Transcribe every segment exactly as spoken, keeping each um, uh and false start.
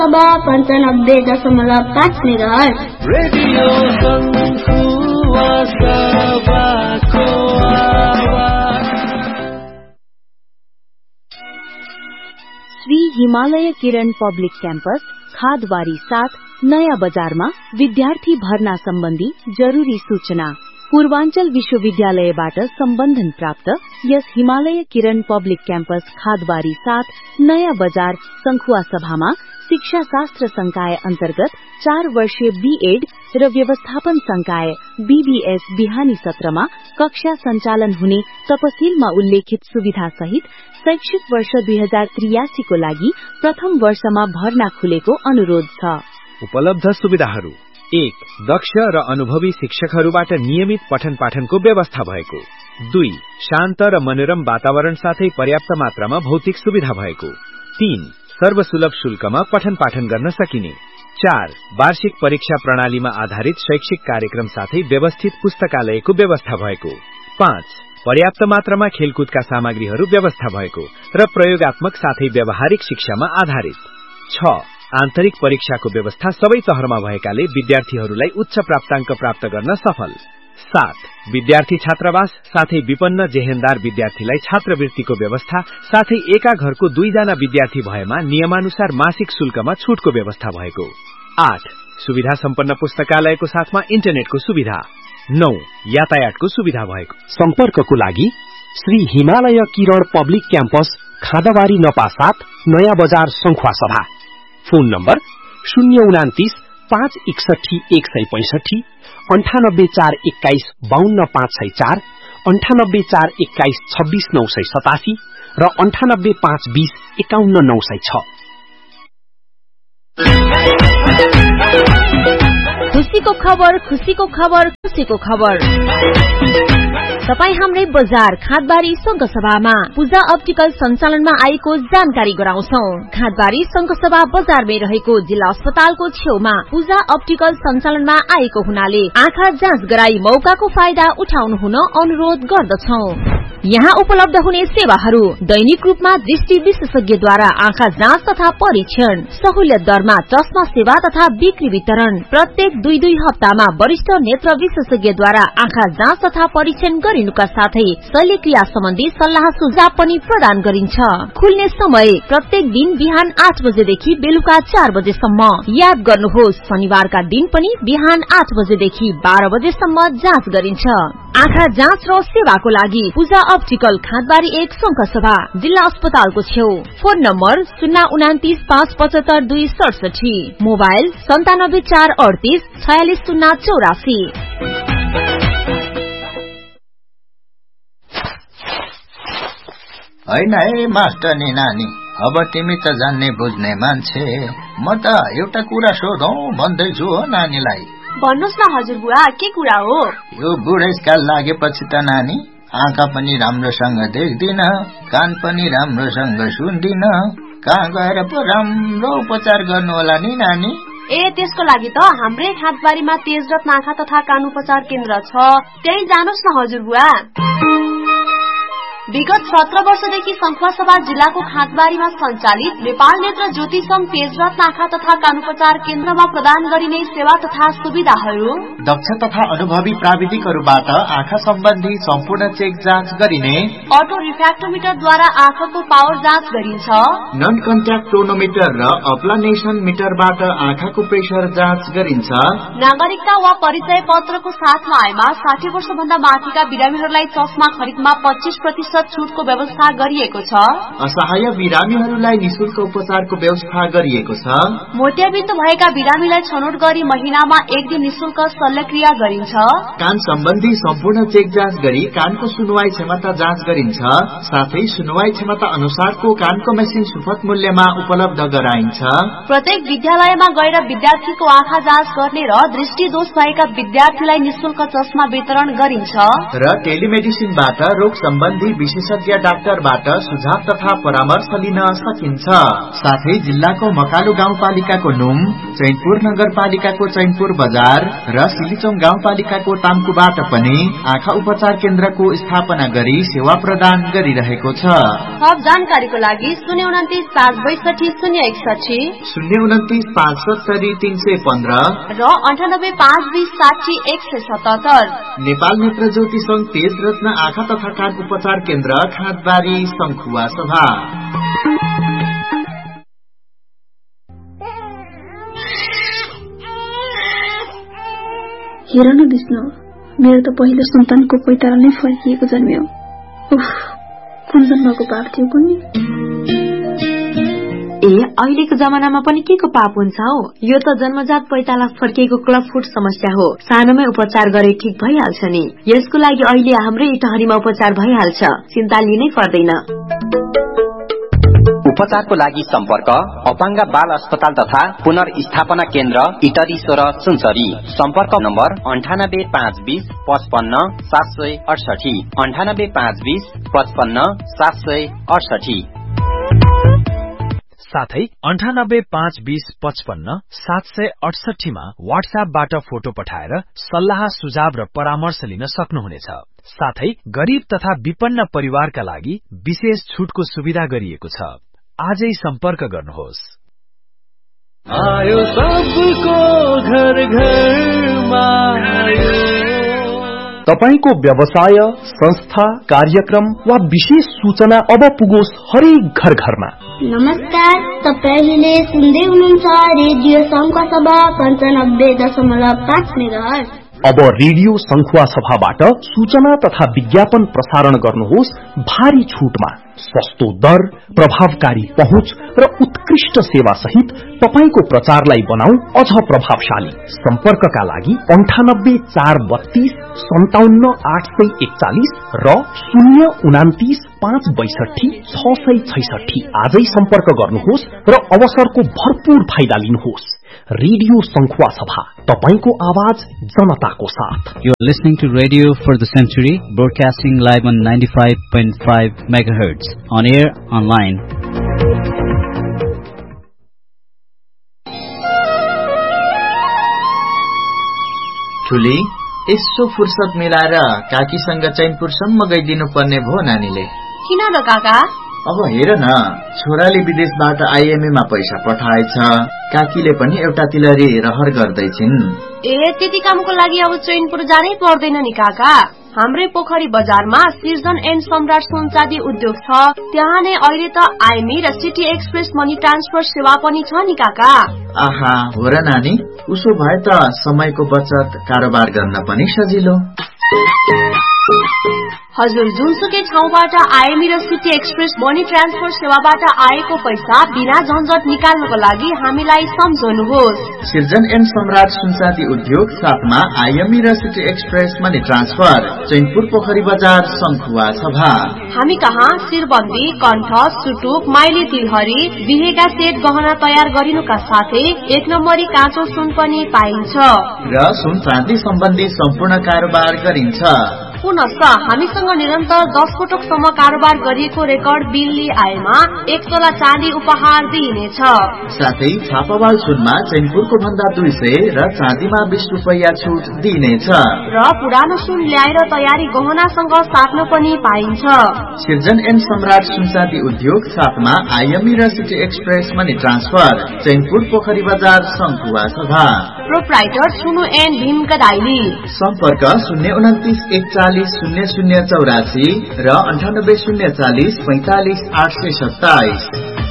पन्चानब्बे दशमलव पाँच मेगाहर्ज रेडियो सङ्खुवासभाको आवाज। श्री हिमालय किरण पब्लिक क्याम्पस खादबारी सात नयाँ बजारमा विद्यार्थी भर्ना सम्बन्धी जरूरी सूचना। पूर्वाञ्चल विश्वविद्यालयबाट सम्बन्धन प्राप्त यस हिमालय किरण पब्लिक क्याम्पस खादबारी सात नयाँ बजार संखुवा सभामा शिक्षा शास्त्र संकाय अन्तर्गत चार वर्षीय बीएड र व्यवस्थापन संकाय बीबीएस बिहानी सत्रमा कक्षा सञ्चालन हुने तपसिलमा उल्लेखित सुविधा सहित शैक्षिक वर्ष दुई हजार त्रियासी को लागि प्रथम वर्षमा भर्ना खुलेको अनुरोध छ। उपलब्ध सुविधाहरू: एक, दक्ष र अनुभवी शिक्षकहरूबाट नियमित पठन पाठनको व्यवस्था भएको। दुई, शान्त र मनोरम वातावरण साथै पर्याप्त मात्रामा भौतिक सुविधा भएको। तीन, सर्वसुलभ शुल्कमा पठन पाठन गर्न सकिने। चार, वार्षिक परीक्षा प्रणालीमा आधारित शैक्षिक कार्यक्रम साथै व्यवस्थित पुस्तकालयको व्यवस्था भएको। पाँच, पर्याप्त मात्रामा खेलकुदका सामग्रीहरू व्यवस्था भएको र प्रयोगात्मक साथै व्यावहारिक शिक्षामा आधारित। छ, आन्तरिक परीक्षाको व्यवस्था सबै तहरमा भएकाले विद्यार्थीहरूलाई उच्च प्राप्ताङ्क प्राप्त गर्न सफल। सात, विद्यार्थी छात्रावास साथै विपन्न जेहेन्दार विद्यार्थीलाई छात्रवृत्तिको व्यवस्था साथै एका घरको दुईजना विद्यार्थी भएमा नियमानुसार मासिक शुल्कमा छुटको व्यवस्था भएको। आठ, सुविधा सम्पन्न पुस्तकालयको साथमा इन्टरनेटको सुविधा। नौ, यातायातको सुविधा भएको। सम्पर्कको लागि श्री हिमालय किरण पब्लिक क्याम्पस खादबारी नपा सात नयाँ बजार संखुवा सभा। फोन नम्बर शून्य उनातिस पाँच एकसठी एक सय पैंसठी अन्ठानब्बे चार एक्काइस बाहन्न पाँच सय चार अन्ठानब्बे चार एक्काइस छब्बीस नौ सय सतासी र अन्ठानब्बे पाँच बीस एकाउन्न नौ सय छ। खुशीको खबर, खुशीको खबर, खुशीको खबर। तपाई हाम्रै बजार खादबारी संघ सभामा पूजा अप्टिकल सञ्चालनमा आएको जानकारी गराउँछौ। खादबारी संघ सभा बजारमै रहेको जिल्ला अस्पतालको छेउमा पूजा अप्टिकल सञ्चालनमा आएको हुनाले आँखा जाँच गराई मौकाको फाइदा उठाउनु हुन अनुरोध गर्दछौ। यहाँ उपलब्ध हुने सेवाहरू: दैनिक रूपमा दृष्टि विशेषज्ञद्वारा आँखा जाँच तथा परीक्षण, सहुलियत दरमा चस्मा सेवा तथा बिक्री वितरण, प्रत्येक दुई दुई हप्तामा वरिष्ठ नेत्र विशेषज्ञद्वारा आँखा जाँच तथा परीक्षण गरिनुका साथै शल्यक्रिया सम्बन्धी सल्लाह सुझाव पनि प्रदान गरिन्छ। खुल्ने समय प्रत्येक दिन बिहान आठ बजेदेखि बेलुका चार बजेसम्म। याद गर्नुहोस्, शनिबारका दिन पनि बिहान आठ बजेदेखि बाह्र बजेसम्म जाँच गरिन्छ। आँखा जाँच र सेवाको लागि पूजा अप्टिकल खादबारी एक संघ सभा जिल्ला अस्पतालको छेउ। फोन नम्बर शून्य उनातिस पाँच पचहत्तर दुई सडसठी, मोबाइल सन्तानब्बे चार अडतिस छयालिस शून्य चौरासी। होइन है मास्टरनी नानी, अब तिमी त जान्ने बुझ्ने मान्छे, म त एउटा कुरा सोधौं भन्दैछु हो नानीलाई। भन्नुहोस् न हजुरबुवा, के कुरा हो? यो बुढेसकाल लागेपछि त नानी आँखा पनि राम्रोसँग देख्दिन, कान पनि राम्रोसँग सुन्दिन, कहाँ गएर पो राम्रो उपचार गर्नु होला नि नानी? ए, त्यसको लागि त हाम्रै खादबारीमा तेजरत्न आँखा तथा कान उपचार केन्द्र छ, त्यही जानुहोस् न हजुरबुवा। विगत सत्र वर्षदेखि संखुवा सभा जिल्लाको खादबारीमा सञ्चालित नेपाल नेत्र ज्योति संघ तेजरत्न आँखा तथा कानोपचार केन्द्रमा प्रदान गरिने सेवा तथा सुविधाहरू: दक्ष तथा अनुभवी प्राविधिकहरूबाट आँखा सम्बन्धी सम्पूर्ण चेक जाँच गरिने, अटो रिफ्र्याक्टोमिटरद्वारा आँखाको पावर जाँच गरिन्छ, नन कन्ट्याक्ट टोनोमिटर र अप्लानेसन मिटरबाट आँखाको प्रेसर जाँच गरिन्छ, नागरिकता वा परिचय पत्रको साथमा आएमा साठी वर्ष भन्दा माथिका बिरामीहरूलाई चस्मा खरिदमा पच्चीस प्रतिशत छुटको व्यवस्था गरिएको छ, असहाय बिरामीहरूलाई निशुल्क उपचारको व्यवस्था गरिएको छ, मोतियाबिन्द भएका बिरामीलाई छनौट गरी महिनामा एक दिन निशुल्क शल्यक्रिया गरिन्छ, कान सम्बन्धी सम्पूर्ण चेक जाँच गरी कानको सुनुवाई क्षमता जाँच गरिन्छ, साथै सुनुवाई क्षमता अनुसारको कानको मेसिन सुपथ मूल्यमा उपलब्ध गराइन्छ, प्रत्येक विद्यालयमा गएर विद्यार्थीको आँखा जाँच गर्ने र दृष्टि दोष भएका विद्यार्थीलाई निशुल्क चस्मा वितरण गरिन्छ, र टेलिमेडिसिनबाट रोग सम्बन्धी विशेषज्ञ डाक्टरबाट सुझाव तथा परामर्श लिन सकिन्छ। साथै जिल्लाको मकालु गाउँपालिकाको नुम, चैनपुर नगरपालिकाको चैनपुर बजार र सिलिचौं गाउँपालिकाको ताम्कुबाट पनि आँखा उपचार केन्द्रको स्थापना गरी सेवा प्रदान गरिरहेको छ। थप जानकारीको लागि शून्य उन्तिस पाँच बैसठी शून्य एकसठी शून्य उन्तिस पाँच सत्तरी तीन सय पन्ध्र र अन्ठानब्बे पाँच बिस साठी एक सय सतहत्तर। नेपाल नेत्र ज्योति संघ तेज रत्न आँखा तथा कान उपचार केन्द्र खाँदबारी संखुवा सभा। हेर न विष्णु, मेरो त पहिलो सन्तानको पैतारा नै फर्किएको जन्म्यो। उफ, कुन जन्मको पाप थियो कुन्नी? ए अहिलेको जमानामा पनि के को पाप हुन्छ हौ? यो त जन्मजात पैताला फर्किएको क्लबफुट समस्या हो। सानोमै उपचार गरे ठीक भइहाल्छ नि। यसको लागि अहिले हाम्रै इटहरीमा उपचार भइहाल्छ, चिन्ता लिनै पर्दैन। उपचारको लागि सम्पर्क अपाङ्ग बाल अस्पताल तथा पुनर्स्थापना केन्द्र इटरी सोह्र सुनसरी। सम्पर्क नम्बर अन्ठानब्बे पाँच बीस पचपन्न सात सय अडसठी अन्ठानब्बे पाँच बीस पचपन्न सात सय अडसठी। साथै अन्ठानब्बे पाँच बीस पचपन्न सात सय अडसठीमा वाट्सएपबाट फोटो पठाएर सल्लाह सुझाव र परामर्श लिन सक्नुहुनेछ। साथै गरीब तथा विपन्न परिवारका लागि विशेष छुटको सुविधा गरिएको छ। आजै सम्पर्क गर्नुहोस्। आयो सबको घर घरमा आयो। तपाईको व्यवसाय, संस्था, कार्यक्रम वा विशेष सूचना अब पुगोस् हरेक घर घरमा। नमस्कार, तपाईले सुन्दै हुनुहुन्छ रेडियो संखुवा सभा पन्चानब्बे दशमलव पाँच मेगाहर्ज। अब रेडियो संखुवा सभाबाट सूचना तथा विज्ञापन प्रसारण गर्नुहोस् भारी छुटमा। सस्तो दर, प्रभावकारी पहुँच र उत्कृष्ट सेवा सहित तपाईको प्रचारलाई बनाऊ अझ प्रभावशाली। सम्पर्कका लागि अन्ठानब्बे चार बत्तीस सन्ताउन्न आठ सय एकचालिस र शून्य उनातिस पाँच बैसठी छ सय छैसठी। आजै सम्पर्क गर्नुहोस् र अवसरको भरपूर फाइदा लिनुहोस्। रेडियो संखुवा सभा, तपाईको आवाज जनताको साथ। You're listening to Radio for the Century, broadcasting live on ninety-five point five megahertz, on air, online. ठुली, यसो फुर्सद मिलाएर काकीसँग चैनपुरसम्म गइदिनु पर्ने भो नानीले। किन र काका? अब हेर न, छोराले विदेशबाट आइएमए मा पैसा पठाएछ, काकीले पनि एउटा तिलरी रहर गर्दैछिन्। ए त्यति कामको लागि अब चैनपुर जानै पर्दैन नि काका। हाम्रै पोखरी बजारमा सिर्जन एन्ड सम्राट सुनचाँदी उद्योग छ। त्यहाँ नै अहिले त आइएमई र सिटी एक्सप्रेस मनी ट्रान्सफर सेवा पनि छ नि काका। आहा, हो र नानी, उसो भए त समयको बचत, कारोबार गर्न पनि सजिलो। हजुर, जुनसुकै ठाउँबाट आइएमई र सिटी एक्सप्रेस मनी ट्रान्सफर सेवाबाट आएको पैसा बिना झन्झट निकाल्नको लागि हामीलाई सम्झनुहोस्। सिर्जन एन्ड सम्राट सुनचाँदी उद्योग साथमा आइएमई र city express money transfer, Chainpur पोखरी बजार संखुवा सभा। हामी कहाँ शिरबन्दी, कण्ठ, सुटुक, माइली तिलहरी, बिहेका सेट गहना तयार गरिनुका साथै एक नम्बरी काँचो सुन पनि पाइन्छ र सुन चाँदी सम्बन्धी सम्पूर्ण कारोबार गरिन्छ। पुनश्च हामीसँग निरन्तर दस पटकसम्म कारोबार गरिएको रेकर्ड बिल्ली आएमा एक तोला चाँदी उपहार दिइनेछ। साथै छापावाल सुनमा चैनपुरको भन्दा दुई सय र चाँदीमा बीस रुपैयाँ छुट दिइनेछ र पुरानो सुन ल्याएर तयारी गहनासँग साट्न पनि पाइन्छ। सिर्जन एन्ड सम्राट सुनचाँदी उद्योग साथमा आइएमई र city express money transfer, Chainpur पोखरी बजार संखुवा सभा। प्रोप्राइटर सुनु एन्ड भीमका दाइली। सम्पर्क शून्य उन्तिस एकचालिस शून्य शून्य चौरासी र अन्ठानब्बे शून्य चालिस पैंतालिस आठ सय सत्ताइस।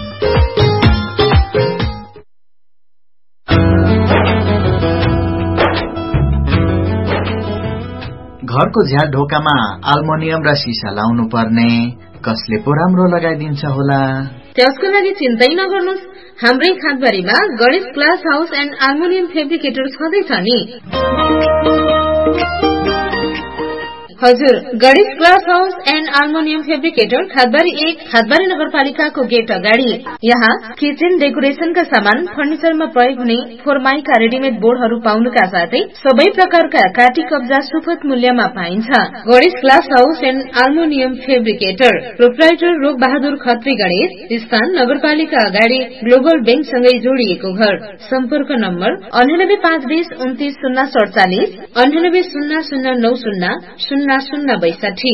घरको झ्याल ढोकामा आल्मुनियम र सिसा लाउनु पर्ने, कसले पो राम्रो लगाइदिन्छ होला? त्यसको लागि चिन्तै नगर्नुहोस्, हाम्रै खादबारीमा Ganesh glass house and aluminium fabricator छँदैछ नि। हजुर, Ganesh glass house and aluminium fabricator खादबारी एक खादबारी नगरपालिकाको गेट अगाडि। यहाँ किचन डेकोरेशनका सामान, फर्निचरमा प्रयोग हुने फोरमाइका रेडिमेड बोर्डहरू पाउनुका साथै सबै प्रकारका काटी कब्जा सुपथ मूल्यमा पाइन्छ। Ganesh glass house and aluminium fabricator, proprietor रोग बहादुर खत्री गणेश, स्थान नगरपालिका अगाडि, ग्लोबल बैंकसँगै जोडिएको घर। सम्पर्क नम्बर अन्ठानब्बे पाँच बीस उन्तीस शून्य सडचालिस, अन्ठानब्बे शून्य शून्य नौ शून्य शून्य शून्य बैसाठी।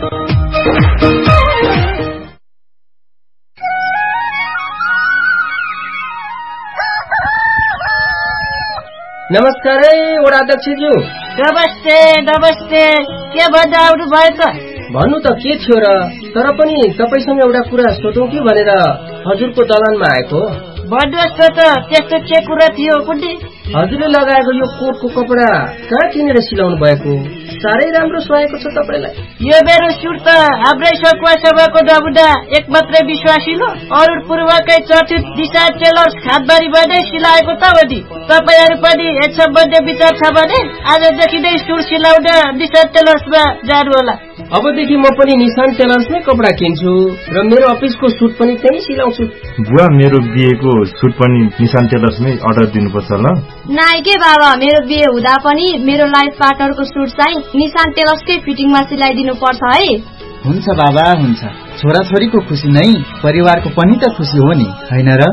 नमस्कार है वडा अध्यक्षज्यू। नमस्ते नमस्ते, के भन्दा आउनु भयो त? भन्नु त के थियो र, तर पनि तपाईसँग एउटा कुरा सोधौं कि भनेर हजुरको दलानमा आएको। भन्नुहोस् त, त्यस्तो के कुरा थियो कुन्नी? हजुरले लगाएको यो कोटको कपडा कहाँ किनेर सिलाउनु भएको? साह्रै राम्रो सुहाएको छ तपाईलाई। यो मेरो सुट त हाम्रै सकुवा सभाको नमुना एक मात्रै विश्वासिलो अरूण पूर्वकै चर्चित दिशा टेलर्स खादबारीमा नै सिलाएको त हो नि। तपाईहरू पनि यस सम्बन्धी विचार छ भने आजदेखि नै सुट सिलाउन निशान टेलर्समा जानु होला। अबदेखि म पनि निशान टेलर्समै कपडा किन्छु र मेरो अफिसको सुट पनि त्यही सिलाउँछु। बुवा, मेरो बिहेको सुट पनि निशान टेलर्समै अर्डर दिनुपर्छ ल? नाइ के बाबा, मेरो बिहे हुँदा पनि मेरो लाइफ पार्टनरको सुट चाहिँ निशान टेलर्सकै फिटिङमा सिलाइदिनु पर्छ है। हुन्छ बाबा, हुन्छ। छोराछोरीको खुसी नै परिवारको पनि त खुसी हो नि, हैन र?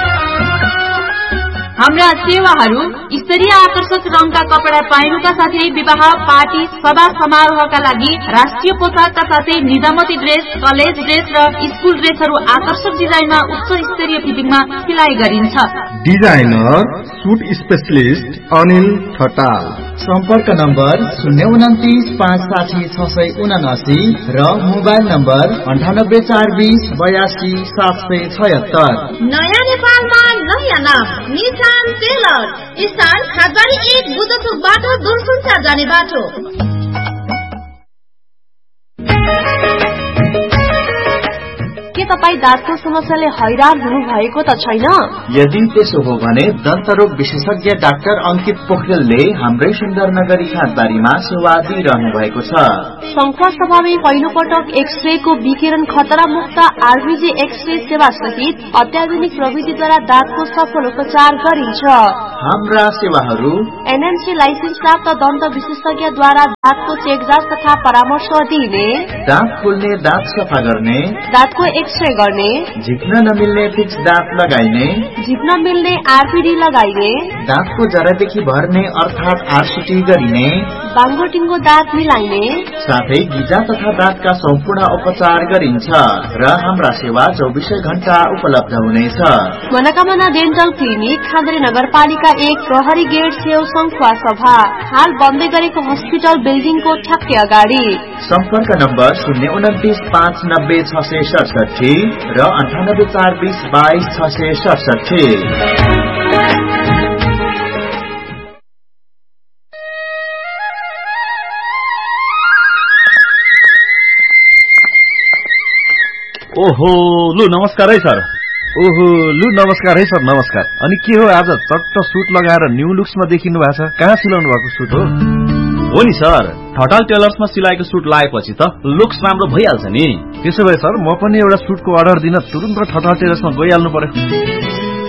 हाम्रा सेवाहरू स्तरीय आकर्षक रङका कपडा पाइनुका साथै विवाह, पार्टी, सभा समारोहका लागि राष्ट्रिय पोसाकका साथै निजामती ड्रेस, कलेज ड्रेस र स्कुल ड्रेसहरू आकर्षक डिजाइनमा उच्च स्तरीय फिटिङमा सिलाइ गरिन्छ। Designer suit specialist Anil Thatal. सम्पर्क नम्बर शून्य उन्तिस पाँच साठी छ सय उनासी र मोबाइल नम्बर अन्ठानब्बे चार बीस बयासी सात सय छयत्तर। नयाँ नेपालमा नयाँ नाम निशान टेलर, स्थान खादबारी एक बुद्धचोकबाट दूरसञ्चार जाने बाटो। के तपाईँ दाँतको समस्याले हैरान हुनु भएको त छैन? यदि त्यसो हो भने दन्तरोग विशेषज्ञ डाक्टर अंकित पोखरेलले हाम्रै सुन्दरनगरी खादबारीमा सेवा दिइरहनु भएको छ। संखुवा सभामै पहिलो पटक एक्सरेको विकिरण खतरा मुक्त आरबीजी एक्सरे सेवा सहित अत्याधुनिक प्रविधिद्वारा दाँतको सफल उपचार गरिन्छ। हाम्रा सेवाहरू एनएमसी लाइसेन्स प्राप्त दन्त विशेषज्ञद्वारा दाँतको चेकजाँच तथा परामर्श दिने, दाँत खोल्ने, दाँत सफा गर्ने, दाँतको एक्सरे गर्ने, झिक्न नमिल्ने फिक्स दाँत लगाइने, झिक्न मिल्ने आरपीडी लगाइने, दाँतको जरादेखि भर्ने अर्थात आरसीटी गरिने, बाङ्गोटिङ्गो दाँत मिलाइने, साथै गिजा तथा दाँतका सम्पूर्ण उपचार गरिन्छ र हाम्रा सेवा चौबिसै घण्टा उपलब्ध हुनेछ। मनोकामना डेन्टल क्लिनिक, खादरी नगरपालिका एक, प्रहरी गेट छेउ, संखुवा सभा। हाल बन्दै गरेको हस्पिटल बिल्डिङको ठ्याक्कै अगाडि। सम्पर्क नम्बर शून्य उन्तिस पाँच नब्बे छ सय सडसठी र अन्ठानब्बे चार बीस बाइस छ सय सडसठी। ओहो, लु नमस्कार है सर। ओहो, लु नमस्कार है सर, नमस्कार। अनि के हो आज चट्ट सुट लगाएर न्यू लुक्समा देखिनु भएको छ? कहाँ सिलाउनु भएको सुट हो? हो नि सर, ठटाल टेलर्समा सिलाएको सुट लगाएपछि त लुक्स राम्रो भइहाल्छ नि। त्यसो भए सर, म पनि एउटा सुटको अर्डर दिन तुरुन्त ठटाल टेलर्समा गइहाल्नु पर्यो।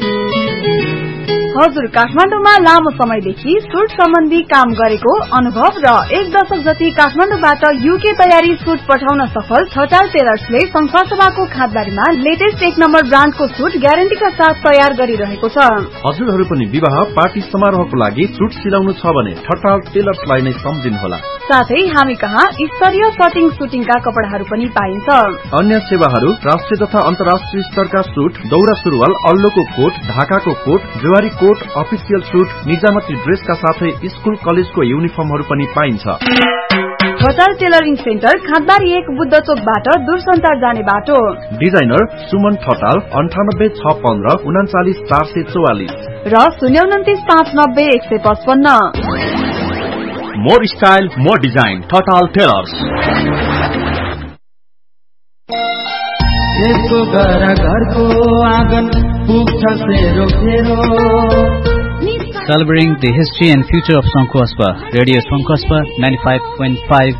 हजुर, काठमाडौँमा लामो समयदेखि सुट सम्बन्धी काम गरेको अनुभव र एक दशक जति काठमाडौँबाट युके तयारी सुट पठाउन सफल ठटाल टेलर्सले संखुवा सभाको खादबारीमा लेटेस्ट एक नम्बर ब्रान्डको सुट ग्यारेन्टीका साथ तयार गरिरहेको छ। हजुरहरू पनि विवाह, पार्टी, समारोहको लागि सुट सिलाउनु छ भने ठटाल टेलर्सलाई नै सम्झिनुहोला। साथै हामी कहाँ स्तरीय कटिङ सुटिङका कपडाहरू पनि पाइन्छ। अन्य सेवाहरू राष्ट्रिय तथा अन्तर्राष्ट्रिय स्तरका सुट, दौरा सुरुवाल, अल्लोको कोट, ढाकाको coat, Zuari coat, official suit, निजामती ड्रेसका साथै स्कुल कलेजको युनिफर्महरू पनि पाइन्छ। ठटाल टेलरिङ सेन्टर, खादबारी एक, बुद्ध चोकबाट दूरसञ्चार जाने बाटो। डिजाइनर सुमन ठटाल, अन्ठानब्बे छ पन्ध्र उनाचालिस चार सय चौवालिस र शून्य उन्तिस पाँच नब्बे एक सय पचपन्न। More style, more design, Thatal tailors. यसको घर घरको आँगन पुग्छ सेरो फेरो। Celebrating the history and future of Sankhua, Radio Sankhua ninety-five point five